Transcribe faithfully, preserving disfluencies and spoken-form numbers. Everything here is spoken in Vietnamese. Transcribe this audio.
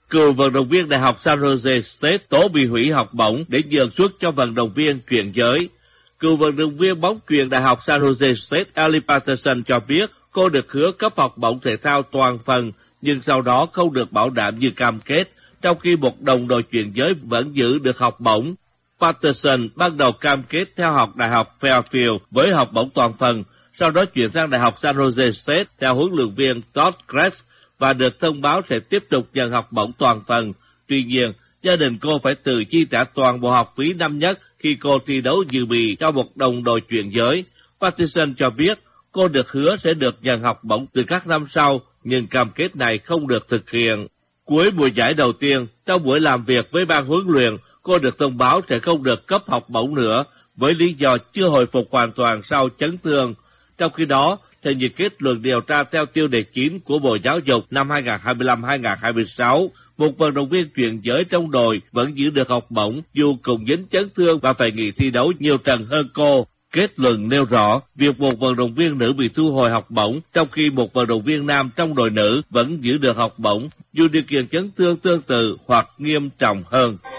Cựu vận động viên Đại học San Jose State tố bị hủy học bổng để nhường suất cho vận động viên chuyển giới. Cựu vận động viên bóng chuyền Đại học San Jose State Ellie Patterson cho biết cô được hứa cấp học bổng thể thao toàn phần, nhưng sau đó không được bảo đảm như cam kết, trong khi một đồng đội chuyển giới vẫn giữ được học bổng. Patterson ban đầu cam kết theo học Đại học Fairfield với học bổng toàn phần, sau đó chuyển sang Đại học San Jose State theo huấn luyện viên Todd Kress và được thông báo sẽ tiếp tục nhận học bổng toàn phần. Tuy nhiên, gia đình cô phải tự chi trả toàn bộ học phí năm nhất khi cô thi đấu dự bị cho một đồng đội chuyển giới. Patterson cho biết cô được hứa sẽ được nhận học bổng từ các năm sau, nhưng cam kết này không được thực hiện. Cuối mùa giải đầu tiên, trong buổi làm việc với ban huấn luyện, cô được thông báo sẽ không được cấp học bổng nữa, với lý do chưa hồi phục hoàn toàn sau chấn thương. Trong khi đó, theo như kết luận điều tra theo tiêu đề chín của Bộ Giáo dục năm hai nghìn không trăm hai mươi lăm hai nghìn không trăm hai mươi sáu, một vận động viên chuyển giới trong đội vẫn giữ được học bổng dù cùng dính chấn thương và phải nghỉ thi đấu nhiều trận hơn cô. Kết luận nêu rõ, việc một vận động viên nữ bị thu hồi học bổng, trong khi một vận động viên nam trong đội nữ vẫn giữ được học bổng, dù điều kiện chấn thương tương tự hoặc nghiêm trọng hơn.